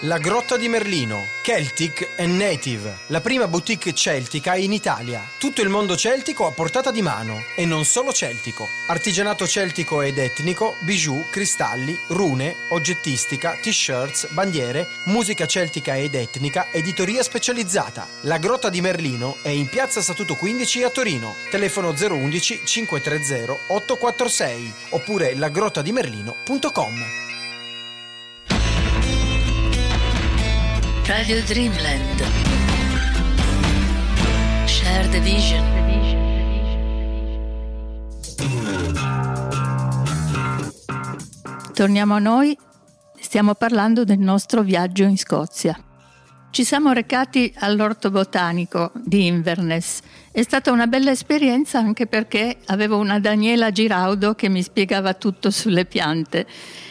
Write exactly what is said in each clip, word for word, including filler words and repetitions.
La Grotta di Merlino, Celtic and Native, la prima boutique celtica in Italia. Tutto il mondo celtico a portata di mano, e non solo celtico. Artigianato celtico ed etnico, bijou, cristalli, rune, oggettistica, t-shirts, bandiere, musica celtica ed etnica, editoria specializzata. La Grotta di Merlino è in piazza Statuto quindici a Torino. Telefono zero uno uno cinque tre zero otto quattro sei oppure lagrottadimerlino punto com. Radio Dreamland. Share the vision. Torniamo a noi, stiamo parlando del nostro viaggio in Scozia. Ci siamo recati all'Orto Botanico di Inverness. È stata una bella esperienza anche perché avevo una Daniela Giraudo che mi spiegava tutto sulle piante.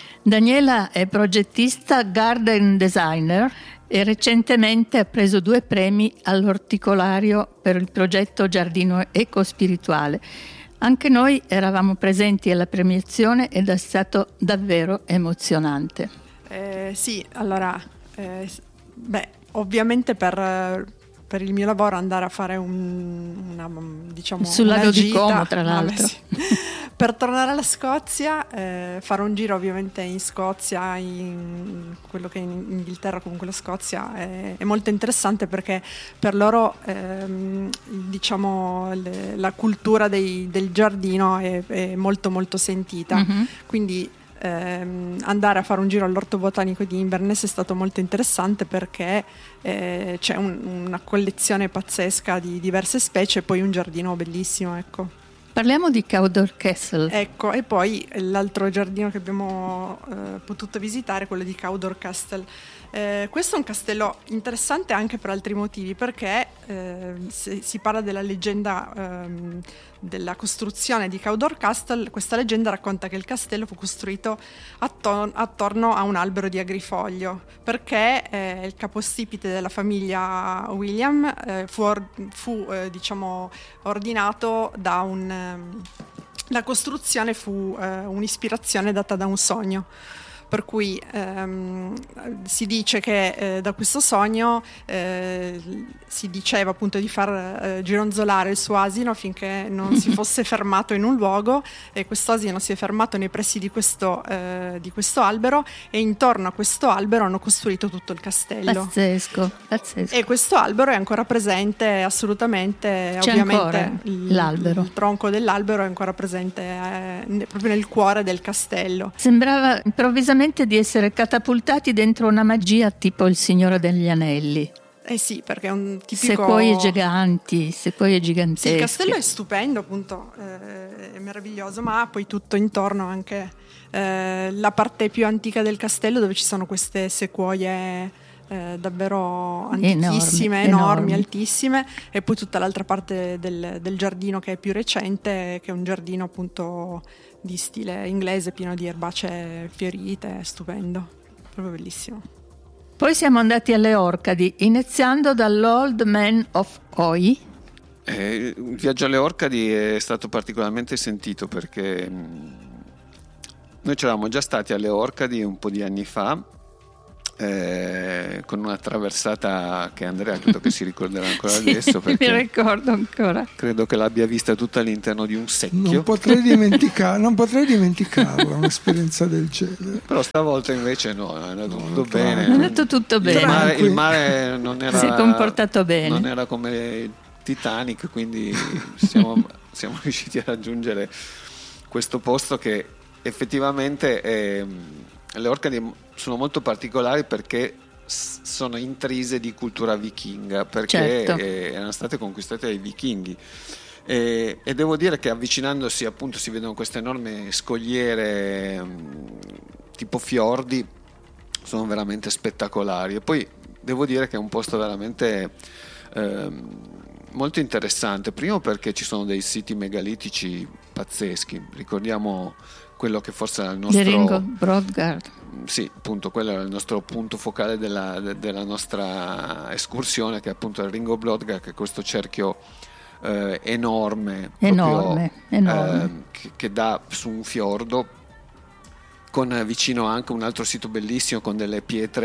Daniela è progettista garden designer e recentemente ha preso due premi all'Orticolario per il progetto Giardino Ecospirituale. Anche noi eravamo presenti alla premiazione ed è stato davvero emozionante. Eh, sì, allora, eh, beh, ovviamente per, per il mio lavoro andare a fare un, una, diciamo, sul una lago gita, di Como, tra l'altro. Vabbè, sì. Per tornare alla Scozia, eh, fare un giro ovviamente in Scozia, in quello che è in Inghilterra, comunque la Scozia, è, è molto interessante perché per loro ehm, diciamo le, la cultura dei, del giardino è, è molto molto sentita, mm-hmm. Quindi ehm, andare a fare un giro all'Orto Botanico di Inverness è stato molto interessante perché eh, c'è un, una collezione pazzesca di diverse specie e poi un giardino bellissimo, ecco. Parliamo di Cawdor Castle. Ecco, e poi l'altro giardino che abbiamo eh, potuto visitare è quello di Cawdor Castle. Eh, questo è un castello interessante anche per altri motivi, perché eh, se si parla della leggenda ehm, della costruzione di Cawdor Castle. Questa leggenda racconta che il castello fu costruito atto- attorno a un albero di agrifoglio, perché eh, il capostipite della famiglia William eh, fu, or- fu eh, diciamo ordinato da un um, la costruzione fu eh, un'ispirazione data da un sogno. Per cui ehm, si dice che eh, da questo sogno eh, si diceva appunto di far eh, gironzolare il suo asino finché non si fosse fermato in un luogo, e questo asino si è fermato nei pressi di questo, eh, di questo albero, e intorno a questo albero hanno costruito tutto il castello. Pazzesco, pazzesco. E questo albero è ancora presente assolutamente. C'è ovviamente il, l'albero. Il tronco dell'albero è ancora presente eh, proprio nel cuore del castello. Sembrava improvvisamente di essere catapultati dentro una magia tipo il Signore degli Anelli. Eh sì, perché è un tipico... Sequoie giganti, sequoie gigantesche. Sì, il castello è stupendo, appunto, eh, è meraviglioso, ma ha poi tutto intorno anche eh, la parte più antica del castello, dove ci sono queste sequoie eh, davvero antichissime, enormi, enormi, enormi, altissime, e poi tutta l'altra parte del, del giardino che è più recente, che è un giardino appunto di stile inglese, pieno di erbacee fiorite, stupendo, proprio bellissimo. Poi siamo andati alle Orcadi, iniziando dall'Old Man of Oi. Eh, il viaggio alle Orcadi è stato particolarmente sentito perché mh, noi c'eravamo già stati alle Orcadi un po' di anni fa, Eh, con una traversata che Andrea credo che si ricorderà ancora sì, adesso, perché mi ricordo ancora, credo che l'abbia vista tutta all'interno di un secchio. Non potrei dimenticare, non potrei dimenticarla un'esperienza del genere. Però stavolta invece no, è andato no, tutto bene. è andato tutto bene. Il mare, il mare non era, si è comportato bene, non era come il Titanic, quindi siamo, siamo riusciti a raggiungere questo posto che effettivamente è, le Orcadi sono molto particolari perché sono intrise di cultura vichinga, perché certo. eh, erano state conquistate dai vichinghi, e, e devo dire che avvicinandosi appunto si vedono queste enormi scogliere mh, tipo fiordi, sono veramente spettacolari. E poi devo dire che è un posto veramente eh, molto interessante, primo perché ci sono dei siti megalitici pazzeschi. Ricordiamo quello che forse era il nostro Ringo Brodgard. Sì, appunto, quello era il nostro punto focale della, de, della nostra escursione, che è appunto il Ringo Brodgard, che è questo cerchio eh, enorme, enorme, proprio, enorme. Eh, che, che dà su un fiordo, con vicino anche un altro sito bellissimo con delle pietre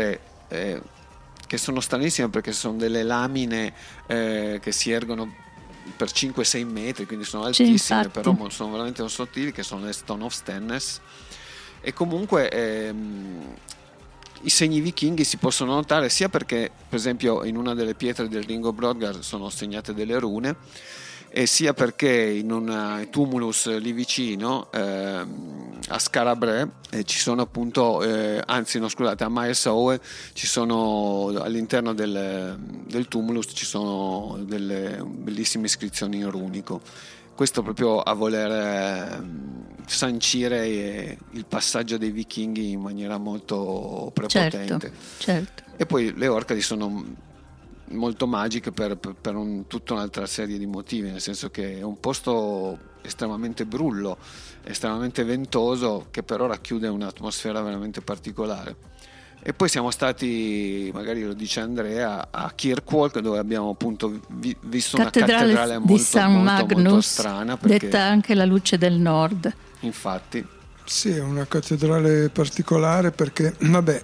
eh, che sono stranissime, perché sono delle lamine eh, che si ergono per cinque sei metri, quindi sono altissime, sì, però sono veramente sottili, che sono le Stone of Stenness. E comunque ehm, i segni vichinghi si possono notare sia perché, per esempio, in una delle pietre del Ring of Brodgar sono segnate delle rune, e sia perché in un tumulus lì vicino eh, a Skarabrae eh, ci sono appunto eh, anzi no scusate a Maelsaoe ci sono all'interno del, del tumulus ci sono delle bellissime iscrizioni in runico, questo proprio a voler eh, sancire eh, il passaggio dei vichinghi in maniera molto prepotente. Certo, certo. E poi le Orcadi sono molto magiche per, per, per un, tutta un'altra serie di motivi, nel senso che è un posto estremamente brullo, estremamente ventoso, che però racchiude un'atmosfera veramente particolare. E poi siamo stati, magari lo dice Andrea, a Kirkwall, dove abbiamo appunto vi, visto cattedrale una cattedrale di molto, San molto, Magnus, molto strana, perché, detta anche la luce del nord. Infatti sì, è una cattedrale particolare perché vabbè,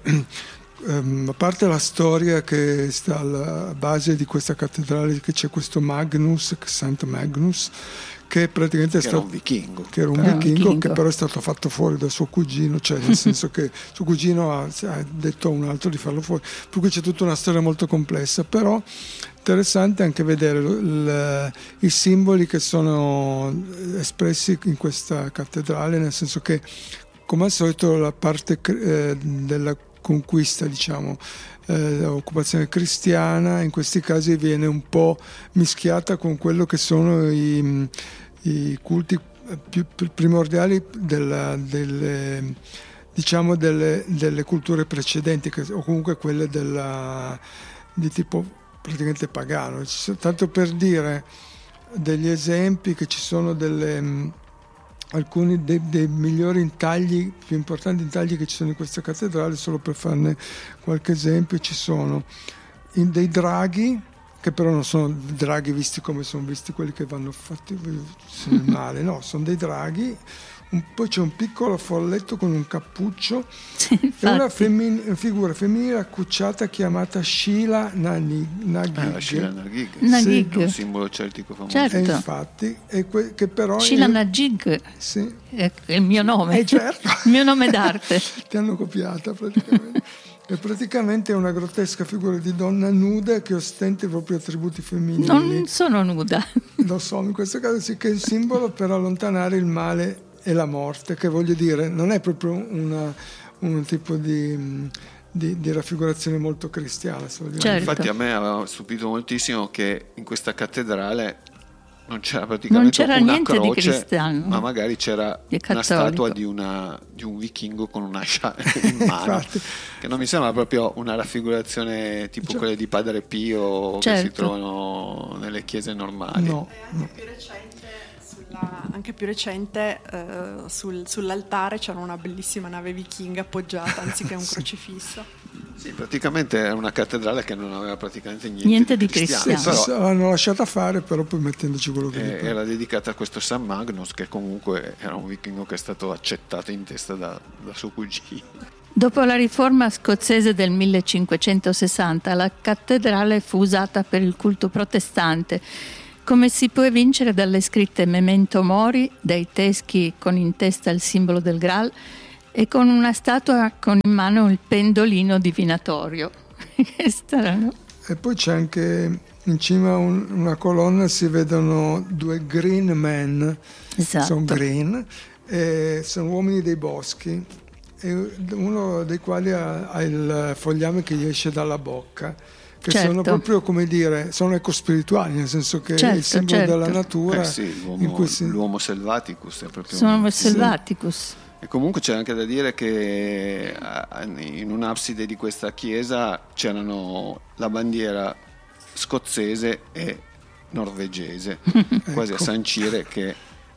a parte la storia che sta alla base di questa cattedrale, che c'è questo Magnus, Sant Magnus, che praticamente che è era stato un vichingo, che era un Era un vichingo, vichingo. che però è stato fatto fuori da suo cugino, cioè nel senso che suo cugino ha, ha detto a un altro di farlo fuori, per cui c'è tutta una storia molto complessa, però interessante anche vedere il, i simboli che sono espressi in questa cattedrale, nel senso che come al solito la parte eh, della conquista, diciamo, eh, occupazione cristiana in questi casi viene un po' mischiata con quello che sono i, i culti più primordiali della, delle, diciamo delle, delle culture precedenti, che, o comunque quelle della, di tipo praticamente pagano. Tanto per dire degli esempi, che ci sono delle alcuni dei, dei migliori intagli, più importanti intagli che ci sono in questa cattedrale, solo per farne qualche esempio, ci sono in dei draghi, che però non sono draghi visti come sono visti quelli che vanno fatti nel male, no, sono dei draghi. Un, poi c'è un piccolo folletto con un cappuccio Sì, e una, infatti. femmin- una figura femminile accucciata chiamata Sheila Nagig. eh, la Sheila Nagig, Nagig. è un simbolo celtico famoso. Certo. E infatti, e que- che però Sheila è- Nagig sì, è il mio nome, Eh, certo. il mio nome d'arte. ti hanno copiata praticamente. E praticamente è una grottesca figura di donna nuda che ostenta i propri attributi femminili. Non sono nuda. Lo so, in questo caso sì, che è il simbolo per allontanare il male e la morte, che voglio dire non è proprio una, un tipo di, di, di raffigurazione molto cristiana, se vogliamo. Certo. Infatti a me aveva stupito moltissimo che in questa cattedrale non c'era praticamente Non c'era una niente di croce, cristiano. ma magari c'era Di una cattolico. statua di, una, di un vichingo con una sciarpa in mano, Infatti. che non mi sembra proprio una raffigurazione tipo Cioè- quelle di Padre Pio che Certo. si trovano nelle chiese normali. No, no. Più recente, sulla- anche più recente eh, sul- sull'altare c'era una bellissima nave vichinga appoggiata anziché un crocifisso. Sì, praticamente era una cattedrale che non aveva praticamente niente, Niente di di cristiano, cristiano. Sì, però sì, l'hanno lasciata fare, però poi mettendoci quello che eh, gli pare. era dedicata a questo San Magnus, che comunque era un vichingo che è stato accettato in testa da, da suo cugino. Dopo la riforma scozzese del millecinquecentosessanta, la cattedrale fu usata per il culto protestante, come si può evincere dalle scritte Memento Mori, dai teschi con in testa il simbolo del Graal e con una statua con in mano il pendolino divinatorio. Che strano. E poi c'è anche in cima un- una colonna, si vedono due green men, Esatto. sono green, e sono uomini dei boschi, e uno dei quali ha, ha il fogliame che gli esce dalla bocca, che Certo. sono proprio, come dire, sono ecospirituali, nel senso che Certo, il simbolo certo. della natura Eh sì, in l'uomo, cui si- l'uomo selvaticus è proprio Sono un- Selvaticus. E comunque c'è anche da dire che eh, in un'abside di questa chiesa c'erano la bandiera scozzese e norvegese, quasi a Ecco. sancire che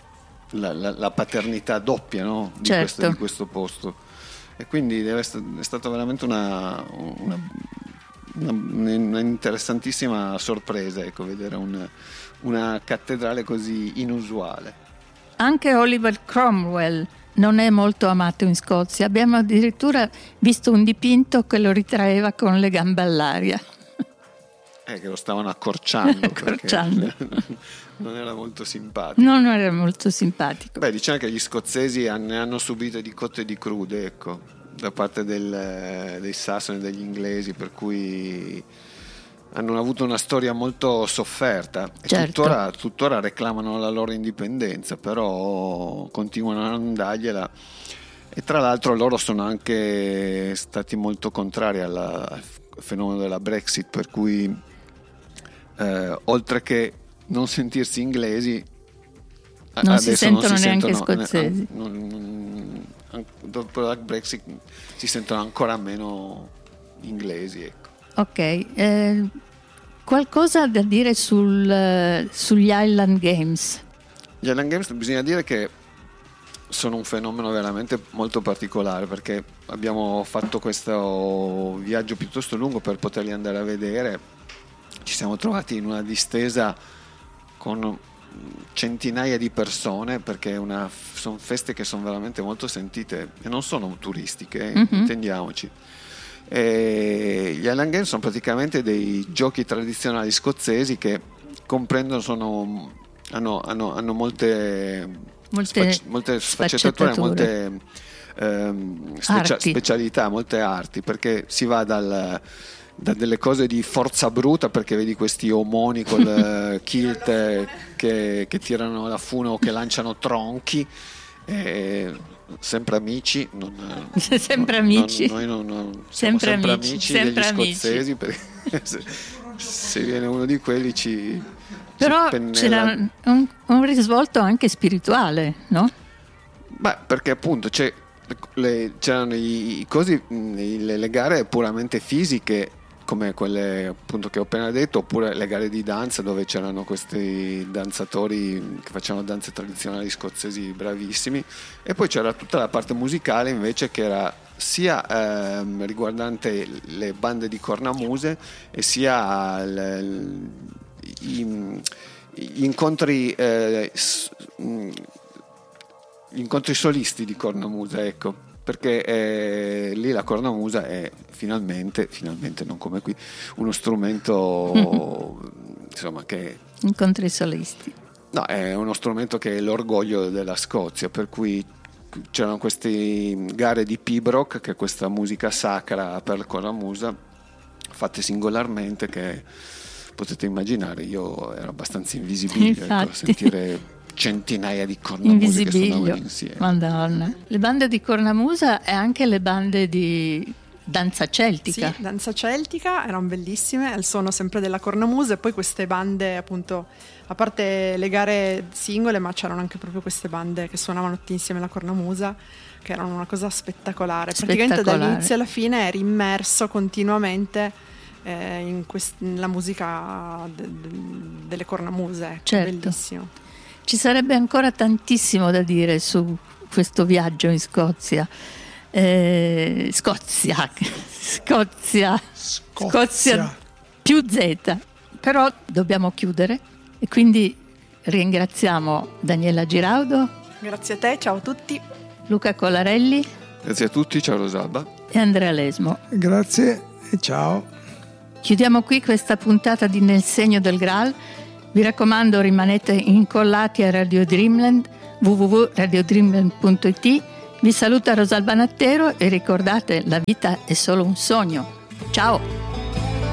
la, la- la paternità doppia, no? di, Certo. questo, di questo posto. E quindi deve sta- è stata veramente una, una, una- una interessantissima sorpresa, ecco, vedere un- una cattedrale così inusuale. Anche Oliver Cromwell non è molto amato in Scozia. Abbiamo addirittura visto un dipinto che lo ritraeva con le gambe all'aria. Eh, che lo stavano accorciando. accorciando. Non era molto simpatico. Non era molto simpatico. Beh, diciamo che gli scozzesi ne hanno subite di cotte e di crude, ecco, da parte del, dei sassoni e degli inglesi, per cui hanno avuto una storia molto sofferta e certo. tuttora, tuttora reclamano la loro indipendenza, però continuano a non dargliela. E tra l'altro loro sono anche stati molto contrari alla, al fenomeno della Brexit, per cui eh, oltre che non sentirsi inglesi, non si sentono non si neanche sentono, scozzesi. Non, non, dopo la Brexit si sentono ancora meno inglesi, ecco. Ok, eh, qualcosa da dire sul, sugli Highland Games? Gli Highland Games bisogna dire che sono un fenomeno veramente molto particolare, perché abbiamo fatto questo viaggio piuttosto lungo per poterli andare a vedere. Ci siamo trovati in una distesa con centinaia di persone, perché una, sono feste che sono veramente molto sentite e non sono turistiche, eh, mm-hmm. intendiamoci. E gli Highland Games sono praticamente dei giochi tradizionali scozzesi che comprendono, sono, hanno, hanno, hanno molte, molte, sfac- molte sfaccettature, molte ehm, specia- specialità, molte arti, perché si va dal da delle cose di forza bruta, perché vedi questi omoni col kilt che, che tirano la fune o che lanciano tronchi, e sempre amici non, sempre non, amici non, noi non, non siamo sempre, sempre amici, amici sempre degli amici. scozzesi, perché se, se viene uno di quelli ci però ci c'era un, un risvolto anche spirituale, no? Beh, perché appunto c'è le, c'erano i, i cosi, le, le gare puramente fisiche, come quelle appunto che ho appena detto, oppure le gare di danza dove c'erano questi danzatori che facevano danze tradizionali scozzesi bravissimi, e poi c'era tutta la parte musicale invece, che era sia ehm, riguardante le bande di cornamuse e sia le, gli, gli incontri eh, gli incontri solisti di cornamusa, ecco, perché eh, lì la cornamusa è finalmente, finalmente non come qui, uno strumento insomma che... Incontri solisti. No, è uno strumento che è l'orgoglio della Scozia, per cui c'erano queste gare di pibroch, che è questa musica sacra per la cornamusa, fatte singolarmente, che potete immaginare, io ero abbastanza invisibile, ecco, sentire centinaia di cornamuse che suonavano insieme. Madonna. Le bande di cornamusa e anche le bande di danza celtica. Sì, danza celtica, erano bellissime, al suono sempre della cornamusa, e poi queste bande, appunto, a parte le gare singole, ma c'erano anche proprio queste bande che suonavano tutti insieme la cornamusa, che erano una cosa spettacolare. Praticamente spettacolare. Dall'inizio alla fine eri immerso continuamente eh, in quest- nella musica de- de- delle cornamuse. Certo. Bellissimo. Ci sarebbe ancora tantissimo da dire su questo viaggio in Scozia. Eh, Scozia, Scozia, Scozia, Scozia più Z. Però dobbiamo chiudere e quindi ringraziamo Daniela Giraudo. Grazie a te, ciao a tutti. Luca Colarelli. Grazie a tutti, ciao Rosalba. E Andrea Lesmo. Grazie e ciao. Chiudiamo qui questa puntata di Nel segno del Graal. Vi raccomando, rimanete incollati a Radio Dreamland, w w w punto radio dreamland punto i t. Vi saluta Rosalba Nattero e ricordate, la vita è solo un sogno. Ciao!